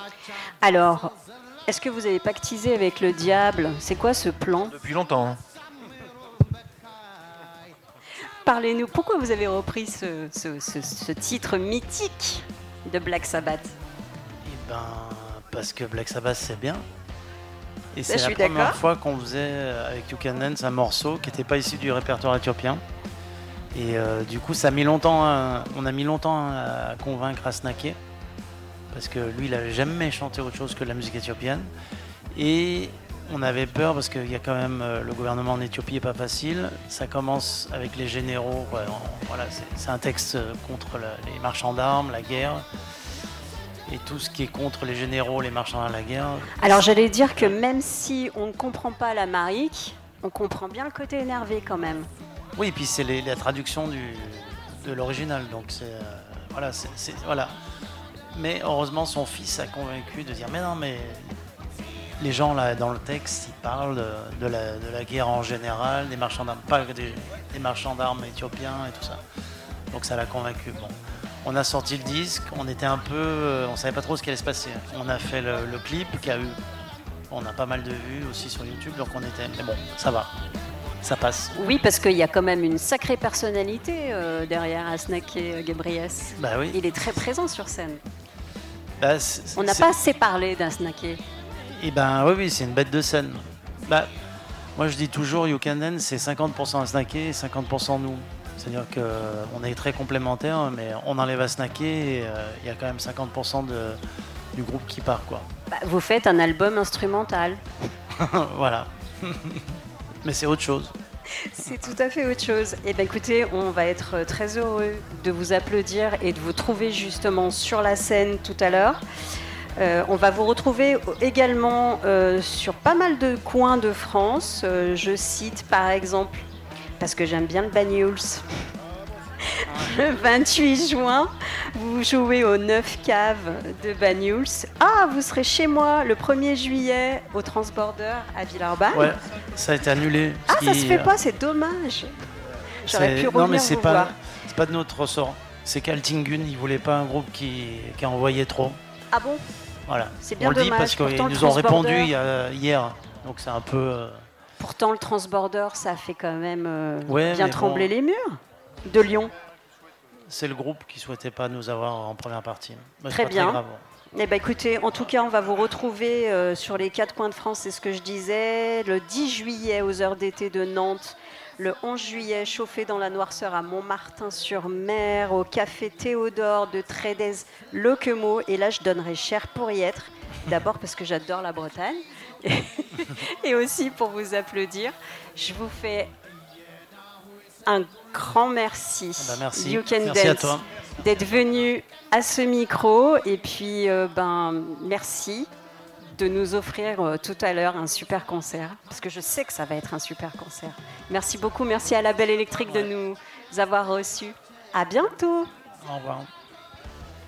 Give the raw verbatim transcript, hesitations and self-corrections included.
Alors, est-ce que vous avez pactisé avec le diable? C'est quoi ce plan? Depuis longtemps. Hein. Parlez-nous, pourquoi vous avez repris ce, ce, ce, ce titre mythique de Black Sabbath? Eh ben, parce que Black Sabbath, c'est bien. Et Ça, c'est je la suis première d'accord. fois qu'on faisait avec You Can Dance un morceau qui n'était pas issu du répertoire éthiopien. Et euh, du coup, ça a mis longtemps à, on a mis longtemps à convaincre Asnaké. Parce que lui, il n'avait jamais chanté autre chose que de la musique éthiopienne. Et on avait peur parce qu'il y a quand même euh, le gouvernement en Éthiopie n'est pas facile. Ça commence avec les généraux. Ouais, on, voilà, c'est, c'est un texte contre la, les marchands d'armes, la guerre. Et tout ce qui est contre les généraux, les marchands d'armes, la guerre. Alors j'allais dire que même si on ne comprend pas l'amharique, on comprend bien le côté énervé quand même. Oui, et puis c'est les, la traduction du, de l'original. Donc c'est, euh, voilà, c'est, c'est, voilà. Mais heureusement, son fils a convaincu de dire mais non, mais les gens là dans le texte, ils parlent de, de, la, de la guerre en général, des marchands d'armes, pas des, des marchands d'armes éthiopiens et tout ça. Donc ça l'a convaincu. Bon, on a sorti le disque, on était un peu, on savait pas trop ce qui allait se passer. On a fait le, le clip qui a eu, on a pas mal de vues aussi sur YouTube, donc on était, mais bon, ça va. Ça passe. Oui, parce qu'il y a quand même une sacrée personnalité euh, derrière Asnaké Ghebreyesus. Bah oui. Il est très présent sur scène. Bah, c'est, On n'a c'est... pas assez parlé d'Asnaké. Eh ben oui, oui, c'est une bête de scène. Bah, moi je dis toujours, You Can Dance, c'est cinquante pour cent Asnaké et cinquante pour cent nous. C'est-à-dire qu'on est très complémentaires, mais on enlève Asnaké et il euh, y a quand même cinquante pour cent de, du groupe qui part, quoi. Bah, vous faites un album instrumental. Voilà. Mais c'est autre chose. C'est tout à fait autre chose. Et bien écoutez, on va être très heureux de vous applaudir et de vous trouver justement sur la scène tout à l'heure. Euh, on va vous retrouver également euh, sur pas mal de coins de France. Euh, je cite par exemple, parce que j'aime bien le Banyuls, le vingt-huit juin, vous jouez au neuf caves de Banyuls. Ah, vous serez chez moi le premier juillet au Transborder à Villeurbanne. Ouais, ça a été annulé. Ah, ça qui, se fait pas, c'est dommage. J'aurais c'est... pu revenir Non, mais c'est vous pas, voir. c'est pas de notre ressort. C'est qu'Altingun, il voulait pas un groupe qui, qui envoyait trop. Ah bon? Voilà. C'est bien On le dit dommage. parce qu'ils Pourtant, le nous ont Transborder- répondu il y a- hier. Donc c'est un peu... euh, Pourtant, le Transborder, ça fait quand même euh, Ouais, bien mais trembler bon. les murs de Lyon. C'est le groupe qui souhaitait pas nous avoir en première partie. Mais c'est Très pas bien. Très grave. Eh ben, écoutez, en tout cas, on va vous retrouver euh, sur les quatre coins de France, c'est ce que je disais, le dix juillet aux heures d'été de Nantes, le onze juillet chauffé dans la noirceur à Montmartin-sur-Mer, au café Théodore de Trédez-Loquemot. Et là, je donnerai cher pour y être. D'abord parce que j'adore la Bretagne et aussi pour vous applaudir. Je vous fais un grand merci, Ah bah merci. You Can Merci à Dance, toi. d'être venu à ce micro. Et puis, euh, ben, merci de nous offrir euh, tout à l'heure un super concert, parce que je sais que ça va être un super concert. Merci beaucoup. Merci à la Belle Électrique Ouais. de nous avoir reçus. À bientôt. Au revoir.